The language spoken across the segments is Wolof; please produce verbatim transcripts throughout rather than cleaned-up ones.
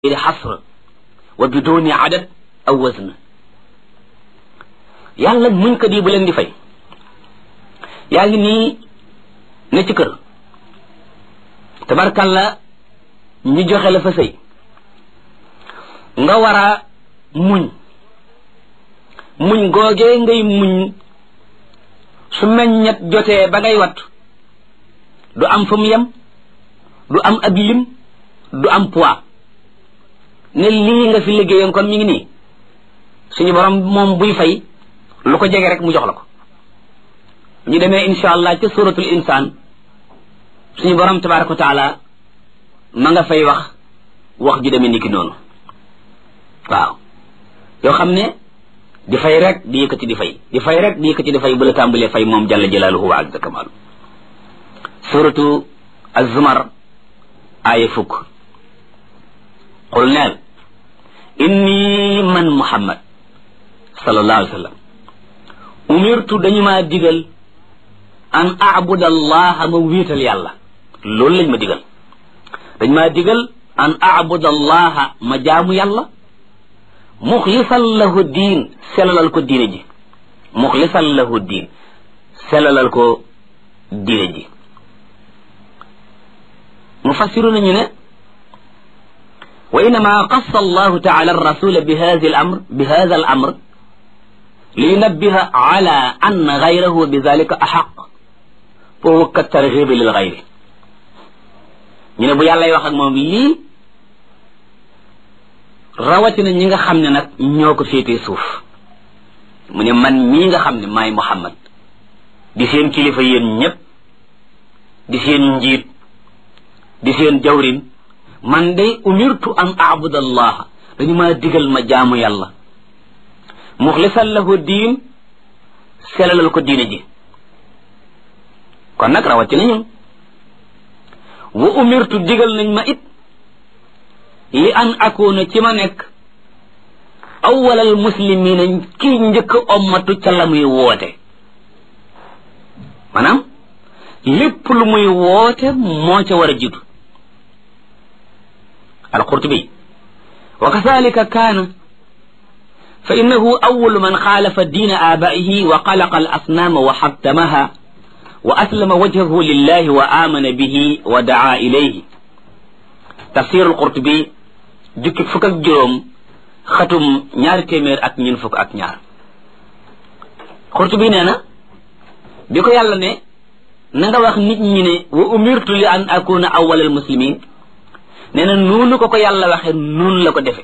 xasr wa biduni adad aw wazn yàlla muñ ko di bu leen di fay yaa ngi nii ne ci kër tabarkalla ñu joxe la fa sëy nga war a muñ muñ googee ngay muñ su meññet jotee ba ngay wat du am fa mu yem du am ab lim du am poids ne lii nga fi liggéeyoon kon mi ngi nii suñu borom moom buy fay lu ko jege rek mu jox la ko ñu demee insha allah ca suratul insaan suñu borom tabaraka wa taala ma nga fay wax wax ju demee niki noonu waaw yoo xam ne di fay rek di yëkkati di fay di fay rek di yëkkati di fay bu la tàmbalee fay moom jalla jalaaluhu wa azza kamaalu suratu az-zumar aaya fukk qul neel inni man muhammad sallallahu alayhi wa sallam umirtu dañu maa digal an a'buda allaha ma wéetal yàlla loolu lañ ma digal dañ maa digal an a'buda allaha ma jaamu yàlla muxlisan lahu diin selalal ko diine ji muxlisan lahu diin selalal ko diine ji mufassiru nañu ne wa innama qassa allahu taala arrasula bi hada al amr bi hada al amr liyunabbiha ala anna gayrahu bi dalika axaq fa huwa ka targhibi lil gayri ñu ne bu yàllay wax ak moom lii rawatina ñi nga xam ne nag ñoo ko féetee suuf mu ne man mii nga xam ne maay Muhammad di seen kilifa yéen ñëpp di seen njiit di seen jawrin man day umirtu an a'buda allah dañu maa digal ma jaamu yàlla muxlisan lahu diin selalal ko diine ji kon nag rawatina ñun wa umirtu digal nañ ma it li an akuna ci ma nekk awwalal muslimina kii njëkk ommatu ca la muy woote maanaam lépp lu muy woote moo ca war a jiitu al-Qurtubi wa kadhalika kaana fa innahu awwalu man xaalafa diina aabaihi wa xalaqa al asnaama wa xattamaha wa aslama wajhahu lillahi wa aamana bihi wa daa ilayhi tafsir al-Qurtubi jukki fukk ak juróom xatum ñaari téeméer ak ñeent fukk ak ñaar Qurtubi nee na bi ko yàlla ne na nga wax nit ñi ne wa umirtu li an akuna awwalal muslimin nee na noonu ko ko yàlla waxe noonu la ko defe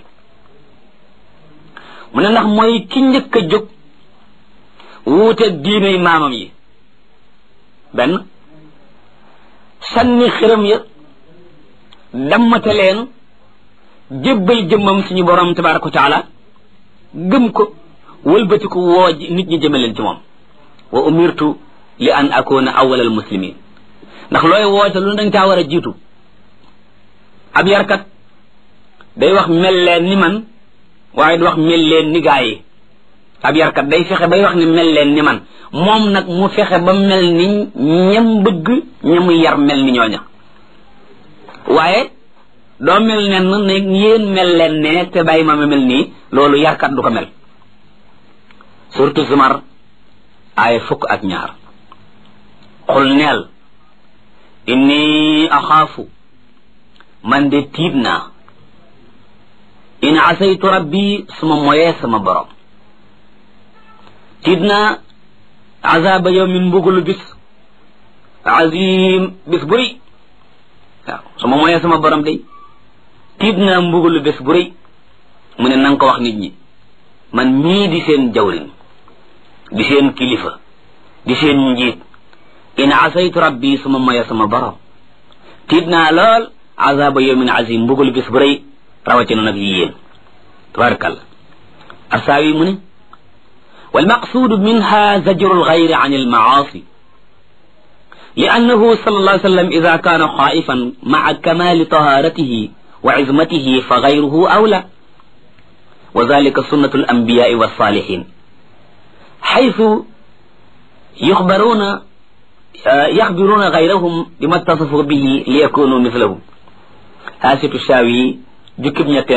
mu ne ndax mooy ki njëkk a jóg wuute diiney maamam yi benn sànni xiram ya dammate leen jébbal jëmmam suñu borom tabaraka wa taala gëm ko wëlbati ko woo nit ñi jëme leen ci moom wa umirtu li an akuna awwalal muslimin ndax looy woote lu dañ kaa war a jiitu ab yarkat day wax mel leen ni man waaye du wax mel leen ni gaa yi ab yarkat day fexe bay wax ne mel leen ni man moom nag mu fexe ba mel ni ñam bëgg ñamu yar mel ni ñooña waaye doo mel nen ne yéen mel leen ne te bàyyi ma mel nii loolu yarkat du ko mel surtout Zumar ay fukk ak ñaar xul neel inni axaafu man de tiit naa in asaytu rabbi suma moyee sama borom tiit naa azaba yawmin mbugulu bis azim bis bu rëy waaw suma moyee sama borom day tiit naa mbugulu bis bu rëy mu ne na nga ko wax nit ñi man mii di seen jawrin di seen kilifa di seen njiit in asaytu rabbi suma moyee sama borom tiit naa lool azaba yawmin azim mbugulu bis bu rëy rawatina nag yi yéen tabarakallah asaawi mu ne walmaqsuudu minha zajru alxayri an almacaasi li annahu sallallahu alayhi wa sallam ida kaana xaa'ifan maca kamaali tahaaratihi wa izmatihi fa gayruhu awla wa dalika sunnatu alambiyaai walsaalihin xaytu yuxbaruuna yaxbiruuna gayrahum bima tasafuu bihi li yakunu mislahum haasitu shaawi jukkib ñetteel